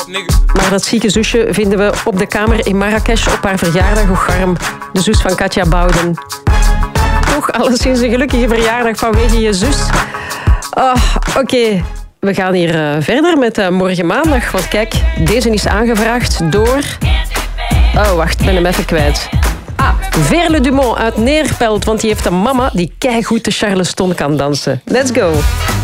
Maar dat zieke zusje vinden we op de kamer in Marrakesh op haar verjaardag. Och arm, de zus van Katja Bouden. Toch alleszins een gelukkige verjaardag vanwege je zus. Oké. We gaan hier verder met morgen maandag. Want kijk, deze is aangevraagd door... Oh, wacht, ik ben hem even kwijt. Veerle Dumont uit Neerpelt, want die heeft een mama die keigoed de Charleston kan dansen. Let's go.